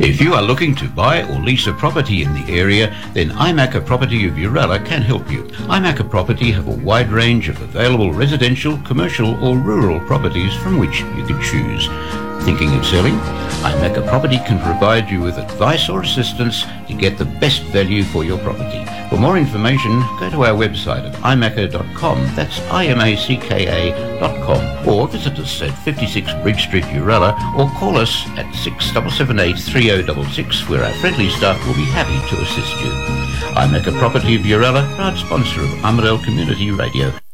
If you are looking to buy or lease a property in the area, then iMacca Property of Uralla can help you. iMacca Property have a wide range of available residential, commercial or rural properties from which you can choose. Thinking of selling? iMacca Property can provide you with advice or assistance to get the best value for your property. For more information, go to our website at imacca.com, that's imacka.com, or visit us at 56 Bridge Street, Uralla, or call us at 6778 3066, where our friendly staff will be happy to assist you. iMacca Property of Uralla, proud sponsor of Armidale Community Radio.